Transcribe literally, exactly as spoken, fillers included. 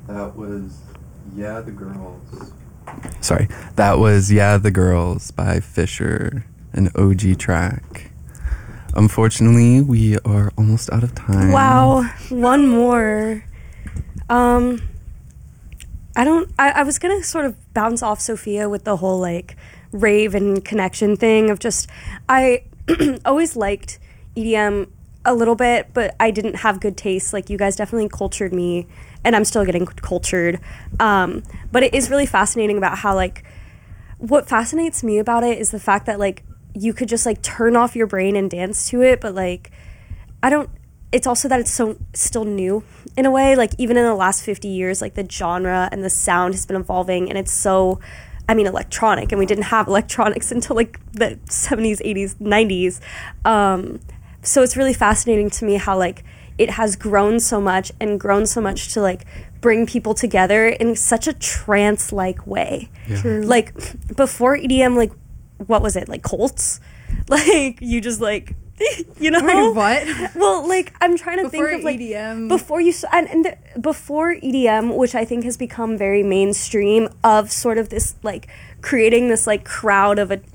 That was Yeah the Girls. Sorry, that was Yeah the Girls by Fisher, an O G track. Unfortunately, we are almost out of time. Wow, one more. Um, I don't. I, I was gonna sort of bounce off Sophia with the whole like rave and connection thing of just I always liked E D M a little bit, but I didn't have good taste. Like you guys definitely cultured me, and I'm still getting cultured. Um, but it is really fascinating about how like what fascinates me about it is the fact that like you could just like turn off your brain and dance to it, but like I don't. It's also that it's so still new in a way. Like even in the last fifty years, like the genre and the sound has been evolving, and it's so. I mean, electronic, and we didn't have electronics until like the seventies, eighties, nineties. Um, so it's really fascinating to me how like it has grown so much and grown so much to like bring people together in such a trance-like way. Yeah. True. Like before E D M, like what was it? Like Colts? Like you just like, you know? Wait, what? Well, like I'm trying to Before think of like E D M. before you s- and, and the, before E D M, which I think has become very mainstream of sort of this like creating this like crowd of a